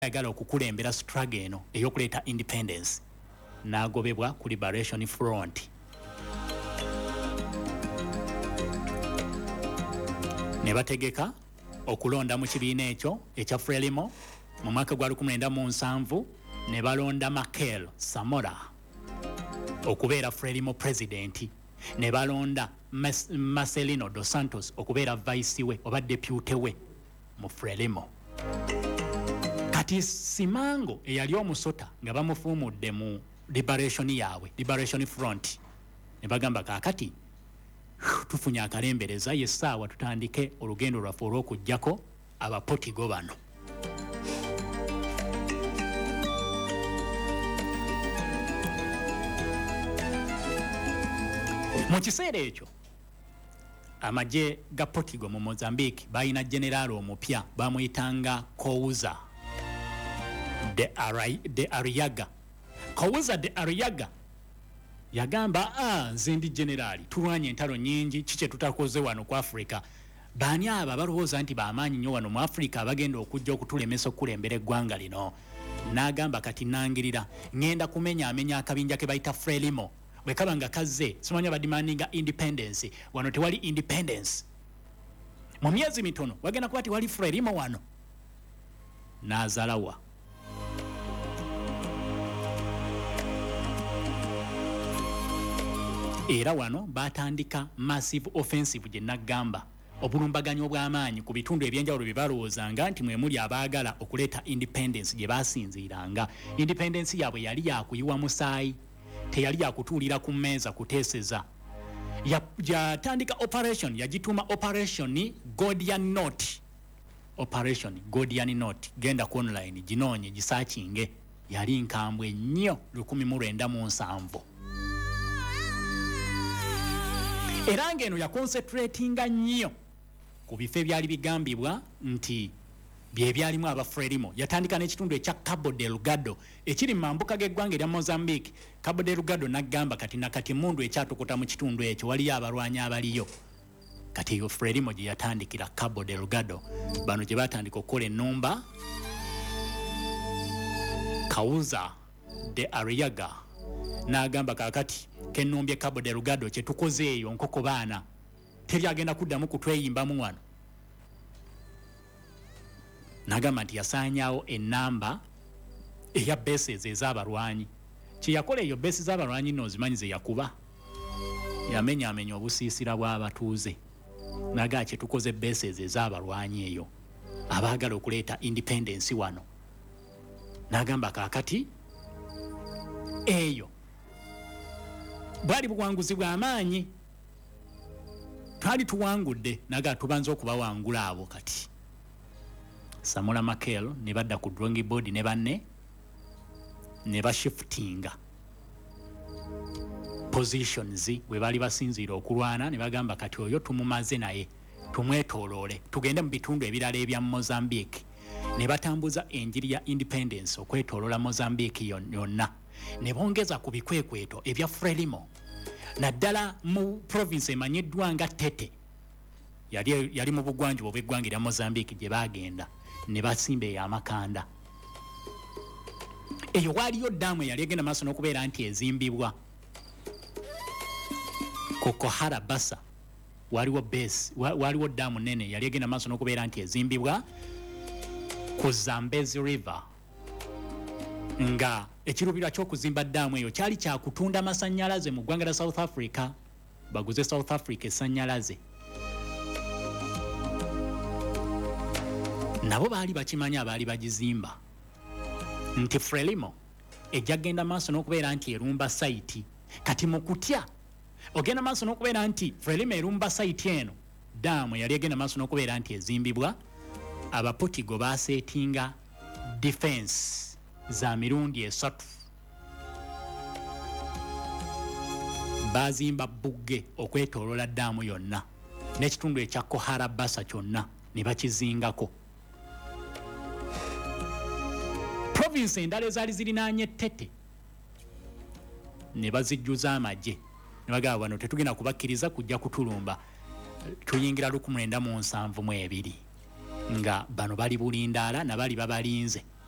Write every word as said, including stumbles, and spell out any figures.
ayagala okukulembera struggle eno eyokuleeta independence n'agobebwa ku Liberation Front. Ne bategeka okulonda mu kibiina ekyo ekya Frelimo mu mwaka gwa lukumi lwenda mu nsanvu ne balonda Machel Samora okubeera Frelimo president, ne balonda Mas Marcelino dos Santos okubeera vice we oba deputy we mu Frelimo. Kati Simango eyali omusota nga bamufuumudde mu Liberation yaabwe, Liberation Front, ne bagamba kaakati tufunye akalembereza yessaawa tutandike olugendo lwaffe olw'okuggyako abapotigo bano. Mu kiseera ekyo amagye ga Portugal mu Mozambique balina general omupya bamuyitanga Kouza de, Aray, de Arriaga. Kouza de Arriaga yagamba ah nze generali tulwanye entalo nyingi kike tutakoze wano ku Africa. Baani aba balowooza nti bamaanyi nnyo wano mu Africa abagenda okujja okutulemesa okulembera eggwanga lino. N'agamba kati nangirira ngenda kumenya amenya akabinja ke bayita Frelimo bwe kaba nga kazze simanya badimandinga independence wano tewali independence. Mu myezi mitono wagenda kuba tewali Frelimo wano. N'azalawa. Era wano batandika massive offensive gye nagamba obulumbaganyo obw'amaanyi ku bitundu ebyenjawulo bye balowoozanga nti mwe muli abaagala okuleeta independence gye basinziiranga. Independence yaabwe yali yakuyiwa musaayi, teyali yakutuulira ku mmeeza kuteeseza. Yatandika operation yagituuma operation Gordian Knot. Operation Gordian Knot genda ku online ginoonye gisaakinge, yali nkambwe nnyo lukumi mu lwenda mu nsanvu. Era ng'eno ya concentratinga nnyo ku bifo ebyali bigambibwa nti bye byalimu aba Frelimo. Yatandika n'ekitundu ekya Cabo Delgado ekiri mu mambuka g'eggwanga erya Mozambique. Cabo Delgado n'agamba kati nakati mundu ekyatokota mu kitundu ekyo waliyo abalwanyi abaliyo. Kati eyo Frelimo gye yatandikira Cabo Delgado. Bano gye batandika okukola ennumba. Kouza de Arriaga n'agamba kaakati kennumbye Cabo Delgado kye tukoze eyo nkoko baana teri agenda kuddamu kutweyimbamu wano. N'agamba nti yasaanyaawo ennamba eya bases ez'abalwanyi. Kye yakola eyo bases z'abalwanyi nno zimanyi ze yakuba, yamenyaamenya obusiisira bw'abatuuze. N'agamba kye tukoze bases ez'abalwanyi eyo abaagala okuleeta independence wano. N'agamba kaakati eyo bwali buwanguzi bw'amaanyi, twali tuwangudde. Naga tubanza okubawangula abo. Kati Samora Machel ne badda ku drawing board ne banne ne bashiftinga positions we bali basinziira okulwana, ne bagamba kati oyo tumumaze naye tumwetooloole tugende mu bitundu ebirala ebya Mozambique. Ne batambuza enjiri ya independence okwetooloola Mozambique yonna. Ne bongeza ku bikwekweto ebya Frelimo. Naddala mu province emanyiddwa nga Tete yali, yali mu bugwanjuba obw'eggwanga erya Mozambique gye bagenda ne basimba ey'amakanda. Eyo waaliyo ddaamu eyali egenda maaso n'okubeera nti ezimbibwa. Ku Kohara Bassa waliwo base, waliwo ddaamu nnene yali egenda maaso n'okubeera nti ezimbibwa ku Zambezi River, nga ekirubirwa ky'okuzimba ddaamu eyo kyali kyakutunda amasannyalaze mu ggwanga lya South Africa. Baguze South Africa essannyalaze. Nabo baali bakimanyi abaali bagizimba nti Frelimo ejja genda maaso n'okubeera nti erumba site. Kati mu kutya ogenda maaso n'okubeera nti Frelimo erumba site eno, ddaamu yali egenda maaso n'okubeera nti ezimbibwa. Abapotigo baaseetinga defense za mirundi esatu. Bazimba bugge okwetooloola ddaamu yonna n'ekitundu ekya Kohara Bassa kyonna ne bakizingako. Province endala ezaali zirinaanye Tete ne bazijjuza amagye. Ne bagamba bano tetugenda kubakkiriza kujja kutulumba. Tuyingira lukumi lwenda mu nsanvu mu ebiri nga bano bali bulindaala na bali babalinze.